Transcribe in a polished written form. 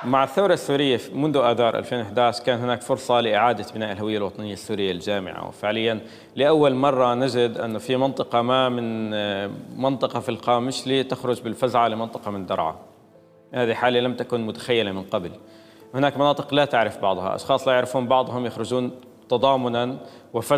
مع الثورة السورية منذ آذار 2011 كان هناك فرصة لإعادة بناء الهوية الوطنية السورية الجامعة، وفعليا لأول مرة نجد أنه في منطقة ما من منطقة في القامشلي تخرج بالفزعة لمنطقة من درعا. هذه حالة لم تكن متخيلة من قبل. هناك مناطق لا تعرف بعضها، أشخاص لا يعرفون بعضهم يخرجون تضامنا وفزعا